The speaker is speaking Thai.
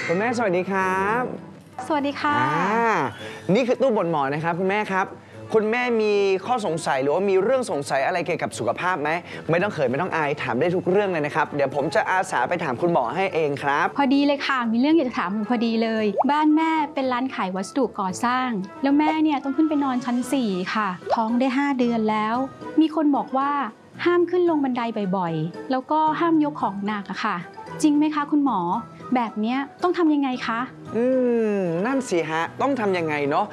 คุณแม่สวัสดีครับสวัสดีค่ะนี่คือตู้บ่นหมอนะครับคุณแม่ครับคุณแม่มีข้อสงสัยหรือว่ามีเรื่องสงสัยอะไรเกี่ยวกับสุขภาพไหมไม่ต้องเขินไม่ต้องอายถามได้ทุกเรื่องเลยนะครับเดี๋ยวผมจะอาสาไปถามคุณหมอให้เองครับพอดีเลยค่ะมีเรื่องอยากจะถามอยู่พอดีเลยบ้านแม่เป็นร้านขายวัสดุก่อสร้างแล้วแม่เนี่ยต้องขึ้นไปนอนชั้น4ค่ะท้องได้5 เดือนแล้วมีคนบอกว่าห้ามขึ้นลงบันไดบ่อยๆแล้วก็ห้ามยกของหนักอะค่ะจริงไหมคะคุณหมอแบบนี้ต้องทำยังไงคะนั่นสิฮะต้องทำยังไงเนาะ